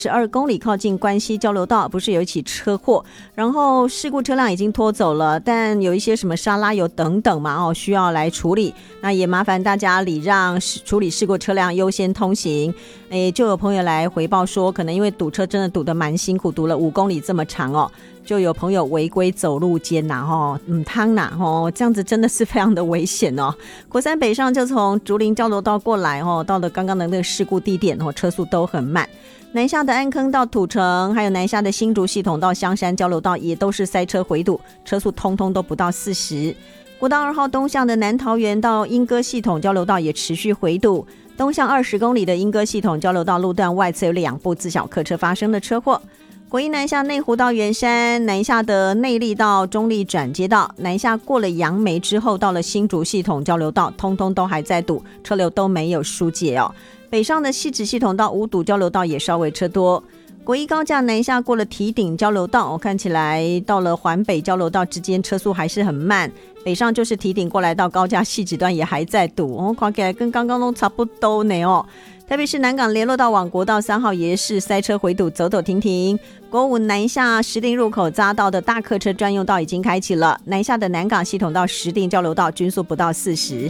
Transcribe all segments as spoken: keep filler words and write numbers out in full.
十二公里靠近关西交流道，不是有一起车祸，然后事故车辆已经拖走了，但有一些什么沙拉油等等嘛，哦，需要来处理。那也麻烦大家礼让处理事故车辆优先通行。诶，就有朋友来回报说，可能因为堵车真的堵得蛮辛苦，堵了五公里这么长哦，就有朋友违规走路间呐，吼，嗯，汤呐，吼，这样子真的是非常的危险哦。国三北上就从竹林交流道过来，吼，到了刚刚的那个事故地点，吼，车速都很慢。南下的安坑到土城，还有南下的新竹系统到香山交流道也都是塞车回堵，车速通通都不到四十。国道二号东向的南桃园到莺歌系统交流道也持续回堵，东向二十公里的莺歌系统交流道路段外侧有两部自小客车发生了车祸。国一南下内湖到圆山，南下的内坜到中坜转接道，南下过了杨梅之后到了新竹系统交流道，通通都还在堵，车流都没有疏解哦。北上的汐止系统到五堵交流道也稍微车多。国一高架南下过了堤顶交流道，我看起来到了环北交流道之间车速还是很慢，北上就是堤顶过来到高架汐止段也还在堵，哦，看起来跟刚刚都差不多呢哦。特别是南港联络道往国道三号也是塞车回堵，走走停停。国五南下石碇入口匝道的大客车专用道已经开启了，南下的南港系统到石碇交流道均速不到四十。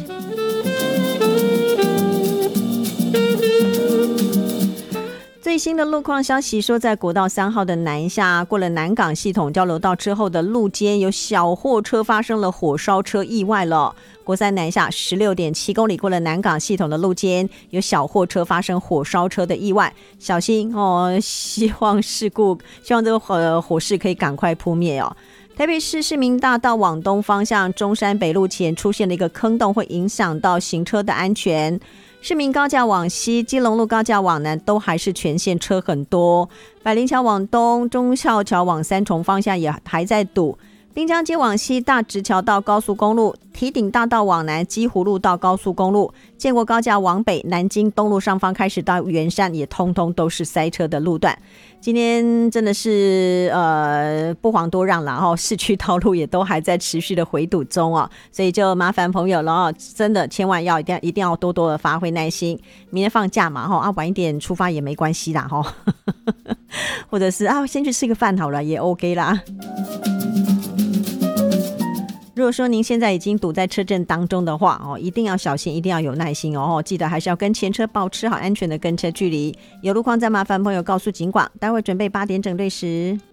最新的路况消息说，在国道三号的南下过了南港系统交流道之后的路肩有小货车发生了火烧车意外了。国三南下 十六点七公里过了南港系统的路肩有小货车发生火烧车的意外，小心哦！希望事故，希望这个火火势可以赶快扑灭哦。台北市市民大道往东方向中山北路前出现了一个坑洞，会影响到行车的安全。市民高架往西，基隆路高架往南都还是全线车很多。百灵桥往东，忠孝桥往三重方向也还在堵。滨江街往西，大直桥到高速公路，堤顶大道往南，基湖路到高速公路，建国高架往北，南京东路上方开始到圆山也通通都是塞车的路段。今天真的是呃不遑多让了哦，市区道路也都还在持续的回堵中哦，所以就麻烦朋友了哦，真的千万要一定要一定要多多的发挥耐心。明天放假嘛哈，啊晚一点出发也没关系啦哈，或者是啊先去吃个饭好了也 OK 啦。如果说您现在已经堵在车阵当中的话哦，一定要小心，一定要有耐心哦，记得还是要跟前车保持好安全的跟车距离。有路况再麻烦朋友告诉警广，待会准备八点整对时。